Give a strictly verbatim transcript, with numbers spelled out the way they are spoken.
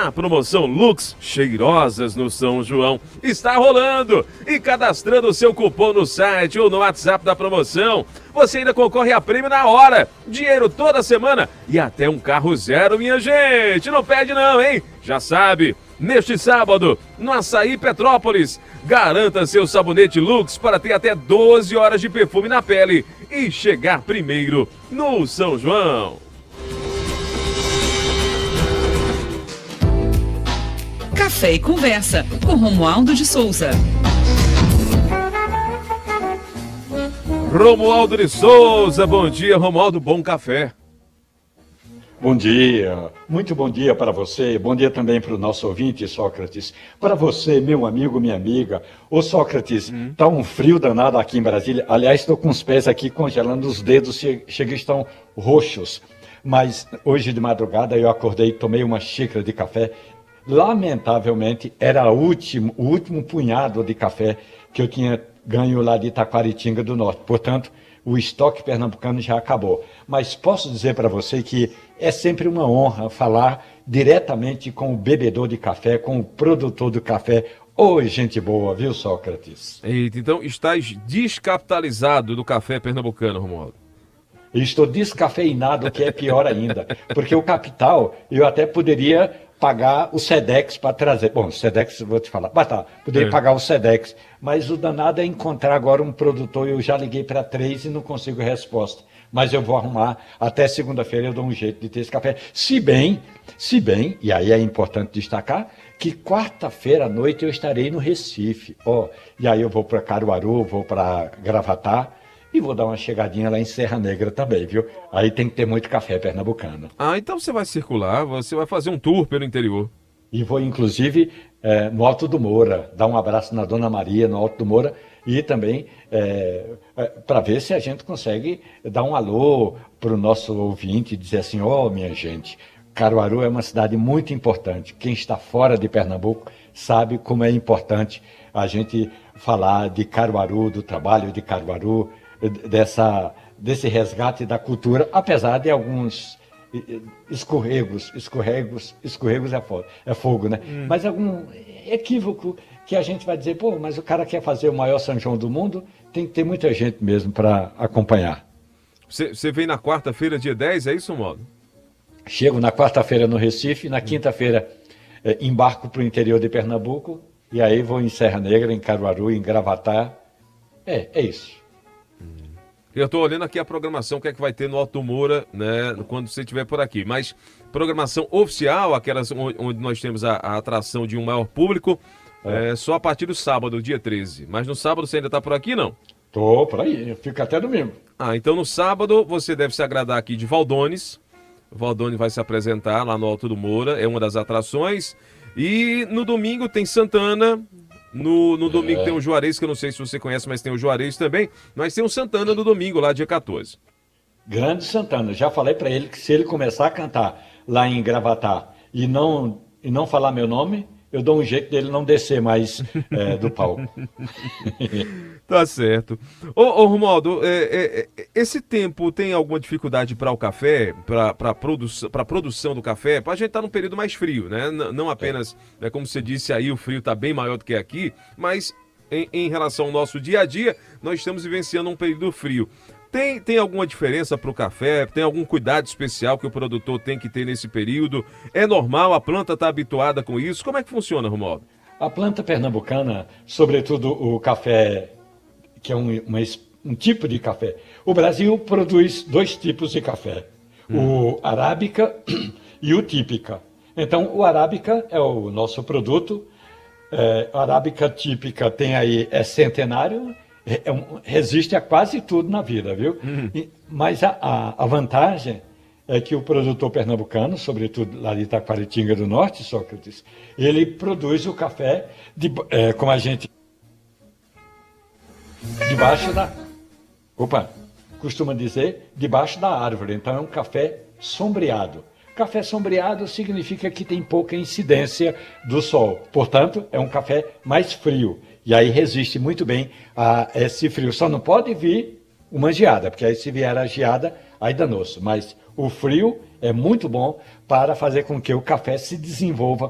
A promoção Lux Cheirosas no São João está rolando e cadastrando o seu cupom no site ou no WhatsApp da promoção, você ainda concorre a prêmio na hora, dinheiro toda semana e até um carro zero, minha gente. Não perde não, hein? Já sabe, neste sábado, no Açaí Petrópolis, garanta seu sabonete Lux para ter até doze horas de perfume na pele e chegar primeiro no São João. Café e Conversa, com Romualdo de Souza. Romualdo de Souza, bom dia, Romualdo, bom café. Bom dia, muito bom dia para você, bom dia também para o nosso ouvinte, Sócrates. Para você, meu amigo, minha amiga, ô Sócrates, hum. tá um frio danado aqui em Brasília, aliás, estou com os pés aqui congelando, os dedos chegam estão roxos, mas hoje de madrugada eu acordei, tomei uma xícara de café. Lamentavelmente, era o último, o último punhado de café que eu tinha ganho lá de Itaquaritinga do Norte. Portanto, o estoque pernambucano já acabou. Mas posso dizer para você que é sempre uma honra falar diretamente com o bebedor de café, com o produtor do café. Oi, gente boa, viu, Sócrates? Eita, então estás descapitalizado do café pernambucano, Romualdo. Eu estou descafeinado, que é pior ainda. Porque o capital, eu até poderia pagar o Sedex para trazer. Bom, o Sedex, vou te falar. Mas tá, poderia é. pagar o Sedex. Mas o danado é encontrar agora um produtor. Eu já liguei para três e não consigo resposta. Mas eu vou arrumar. Até segunda-feira eu dou um jeito de ter esse café. Se bem, se bem, e aí é importante destacar, que quarta-feira à noite eu estarei no Recife. Ó, e aí eu vou para Caruaru, vou para Gravatá. E vou dar uma chegadinha lá em Serra Negra também, viu? Aí tem que ter muito café pernambucano. Ah, então você vai circular, você vai fazer um tour pelo interior. E vou, inclusive, é, no Alto do Moura, dar um abraço na Dona Maria, no Alto do Moura, e também é, é, para ver se a gente consegue dar um alô para o nosso ouvinte e dizer assim, ó, oh, minha gente, Caruaru é uma cidade muito importante. Quem está fora de Pernambuco sabe como é importante a gente falar de Caruaru, do trabalho de Caruaru, dessa, desse resgate da cultura, apesar de alguns escorregos, escorregos, escorregos é fogo, é fogo, né? Hum. Mas algum equívoco que a gente vai dizer, pô, mas o cara quer fazer o maior São João do mundo, tem que ter muita gente mesmo para acompanhar. Você vem na quarta-feira, dia dez, é isso, Modo? Chego na quarta-feira no Recife, na quinta-feira é, embarco para o interior de Pernambuco, e aí vou em Serra Negra, em Caruaru, em Gravatá. É, é isso. Eu estou olhando aqui a programação, o que é que vai ter no Alto Moura, né, quando você estiver por aqui. Mas programação oficial, aquelas onde nós temos a, a atração de um maior público, é. É, só a partir do sábado, dia treze. Mas no sábado você ainda está por aqui, não? Tô por aí, eu fico até domingo. Ah, então no sábado você deve se agradar aqui de Valdones. O Valdones vai se apresentar lá no Alto do Moura, é uma das atrações. E no domingo tem Santana. No, no domingo é. tem o Juarez, que eu não sei se você conhece, mas tem o Juarez também. Mas tem o Santana no domingo, lá dia quatorze. Grande Santana. Já falei para ele que se ele começar a cantar lá em Gravatá e não, e não falar meu nome, eu dou um jeito dele não descer mais é, do palco. Tá certo. Ô, ô Romualdo, é, é, esse tempo tem alguma dificuldade para o café, para a produ produção do café? A gente tá num período mais frio, né? N não apenas, é. É, como você disse aí, o frio tá bem maior do que aqui, mas em, em relação ao nosso dia a dia, nós estamos vivenciando um período frio. Tem, tem alguma diferença para o café? Tem algum cuidado especial que o produtor tem que ter nesse período? É normal? A planta está habituada com isso? Como é que funciona, Romualdo? A planta pernambucana, sobretudo o café, que é um, uma, um tipo de café. O Brasil produz dois tipos de café, hum. o arábica e o típica. Então, o arábica é o nosso produto, é, a arábica típica tem aí, é centenário, é um, resiste a quase tudo na vida, viu? Hum. E, mas a, a, a vantagem é que o produtor pernambucano, sobretudo lá de Itaquaritinga do Norte, Sócrates, ele produz o café, de, é, como a gente... debaixo da... Opa! Costuma dizer, debaixo da árvore. Então é um café sombreado. Café sombreado significa que tem pouca incidência do sol. Portanto, é um café mais frio. E aí resiste muito bem a esse frio. Só não pode vir uma geada, porque aí se vier a geada, aí danou-se. Mas o frio é muito bom para fazer com que o café se desenvolva